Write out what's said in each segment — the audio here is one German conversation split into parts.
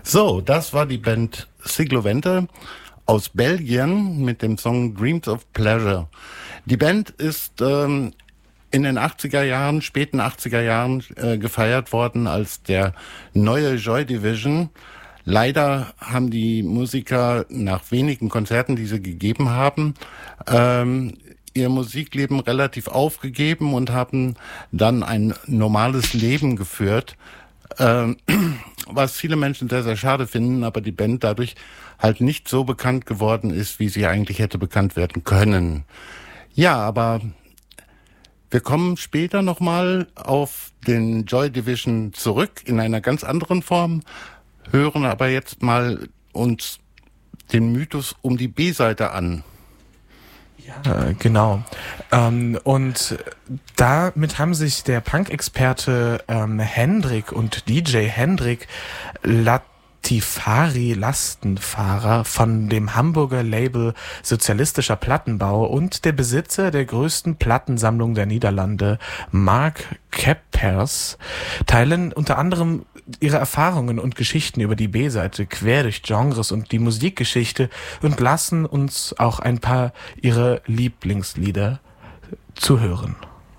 So, das war die Band Siglovente aus Belgien mit dem Song Dreams of Pleasure. Die Band ist in den 80er Jahren, späten 80er Jahren gefeiert worden als der neue Joy Division. Leider haben die Musiker nach wenigen Konzerten, die sie gegeben haben, ihr Musikleben relativ aufgegeben und haben dann ein normales Leben geführt, was viele Menschen sehr, sehr schade finden, aber die Band dadurch halt nicht so bekannt geworden ist, wie sie eigentlich hätte bekannt werden können. Ja, aber wir kommen später nochmal auf den Joy Division zurück in einer ganz anderen Form, hören aber jetzt mal uns den Mythos um die B-Seite an. Ja, genau. Und damit haben sich der Punk-Experte Hendrik und DJ Hendrik Latifari Lastenfahrer von dem Hamburger Label Sozialistischer Plattenbau und der Besitzer der größten Plattensammlung der Niederlande, Mark Keppers, teilen unter anderem ihre Erfahrungen und Geschichten über die B-Seite quer durch Genres und die Musikgeschichte und lassen uns auch ein paar ihrer Lieblingslieder zuhören.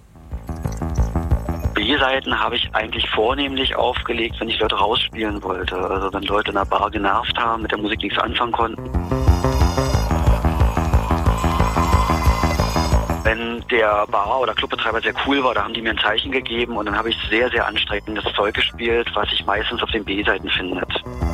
B-Seiten habe ich eigentlich vornehmlich aufgelegt, wenn ich Leute rausspielen wollte. Also wenn Leute in der Bar genervt haben, mit der Musik nichts anfangen konnten. Wenn der Bar- oder Clubbetreiber sehr cool war, da haben die mir ein Zeichen gegeben und dann habe ich sehr, sehr anstrengendes Zeug gespielt, was sich meistens auf den B-Seiten findet.